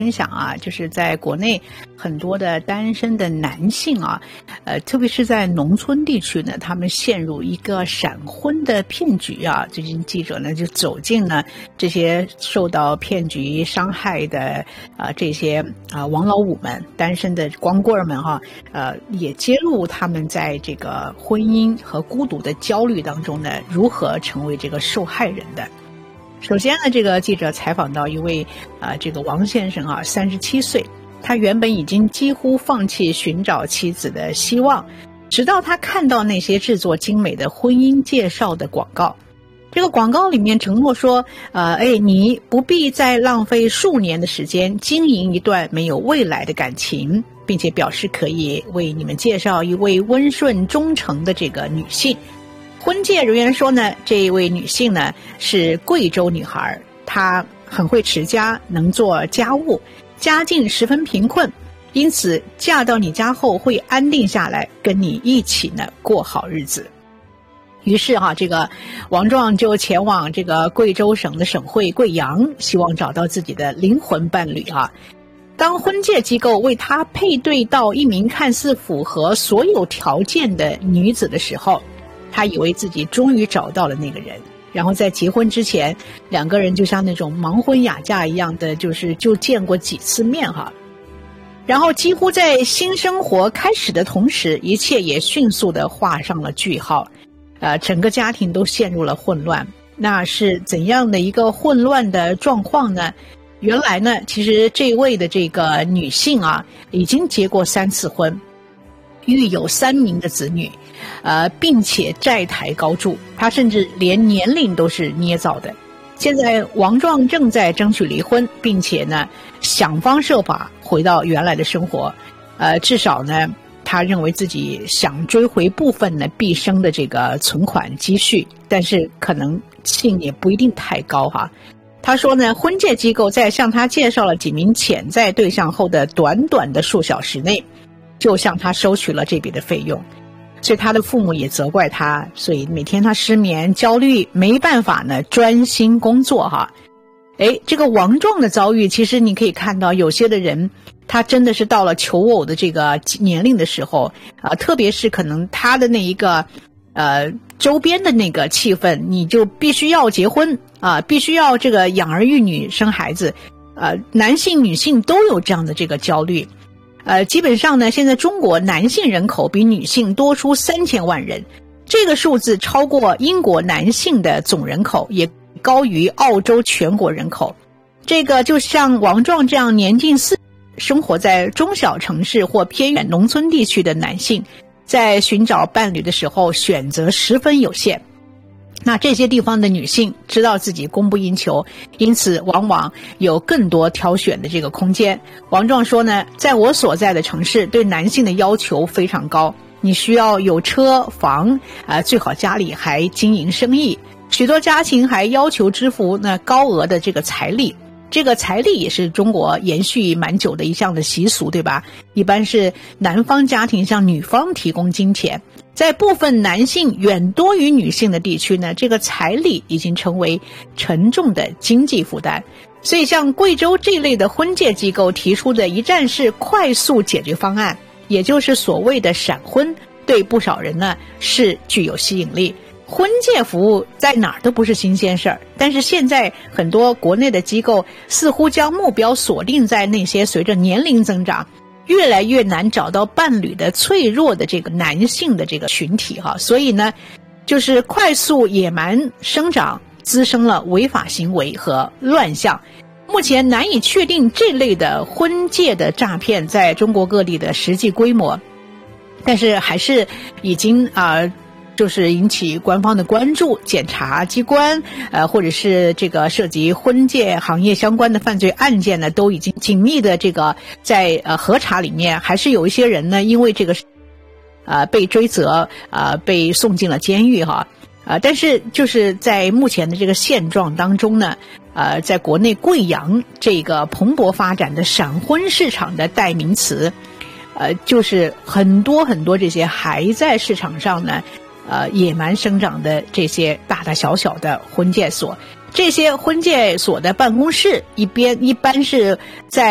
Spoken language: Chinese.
分享啊，就是在国内很多的单身的男性啊，特别是在农村地区呢，他们陷入一个闪婚的骗局啊。最近记者呢就走进了这些受到骗局伤害的这些王老五们、单身的光棍们哈，也揭露他们在这个婚姻和孤独的焦虑当中呢，如何成为这个受害人的。首先呢，这个记者采访到一位这个王先生啊，37岁，他原本已经几乎放弃寻找妻子的希望，直到他看到那些制作精美的婚姻介绍的广告。这个广告里面承诺说，你不必再浪费数年的时间经营一段没有未来的感情，并且表示可以为你们介绍一位温顺忠诚的这个女性。婚介人员说呢，这一位女性呢是贵州女孩，她很会持家，能做家务，家境十分贫困，因此嫁到你家后会安定下来，跟你一起呢过好日子。于是这个王壮就前往这个贵州省的省会贵阳，希望找到自己的灵魂伴侣啊。当婚介机构为他配对到一名看似符合所有条件的女子的时候，他以为自己终于找到了那个人，然后在结婚之前，两个人就像那种盲婚哑嫁一样的，就见过几次面哈。然后几乎在新生活开始的同时，一切也迅速地画上了句号，整个家庭都陷入了混乱。那是怎样的一个混乱的状况呢？原来呢，其实这位的这个女性啊，已经结过3次婚，育有3名的子女，并且债台高筑，她甚至连年龄都是捏造的。现在王壮正在争取离婚，并且呢想方设法回到原来的生活，至少呢他认为自己想追回部分呢毕生的这个存款积蓄，但是可能性也不一定太高哈。他说呢，婚介机构在向他介绍了几名潜在对象后的短短的数小时内，就向他收取了这笔的费用。所以他的父母也责怪他，所以每天他失眠焦虑，没办法呢专心工作哈。这个王壮的遭遇，其实你可以看到有些的人他真的是到了求偶的这个年龄的时候特别是可能他的那一个周边的那个气氛，你就必须要结婚必须要这个养儿育女生孩子，男性女性都有这样的这个焦虑。基本上呢，现在中国男性人口比女性多出3000万人，这个数字超过英国男性的总人口，也高于澳洲全国人口。这个就像王壮这样年近40生活在中小城市或偏远农村地区的男性，在寻找伴侣的时候选择十分有限。那这些地方的女性知道自己供不应求，因此往往有更多挑选的这个空间。王壮说呢，在我所在的城市对男性的要求非常高，你需要有车房最好家里还经营生意，许多家庭还要求支付高额的这个彩礼。这个彩礼也是中国延续蛮久的一项的习俗，对吧？一般是男方家庭向女方提供金钱，在部分男性远多于女性的地区呢，这个彩礼已经成为沉重的经济负担。所以像贵州这类的婚介机构提出的一站式快速解决方案，也就是所谓的闪婚，对不少人呢是具有吸引力。婚介服务在哪儿都不是新鲜事儿，但是现在很多国内的机构似乎将目标锁定在那些随着年龄增长越来越难找到伴侣的脆弱的这个男性的这个群体哈，所以呢就是快速野蛮生长，滋生了违法行为和乱象。目前难以确定这类的婚介的诈骗在中国各地的实际规模，但是还是已经就是引起官方的关注，检察机关或者是这个涉及婚介行业相关的犯罪案件呢，都已经紧密的这个在核查里面，还是有一些人呢因为这个被追责被送进了监狱哈。但是就是在目前的这个现状当中呢，在国内贵阳这个蓬勃发展的闪婚市场的代名词，就是很多这些还在市场上呢野蛮生长的这些大大小小的婚介所。这些婚介所的办公室一般是在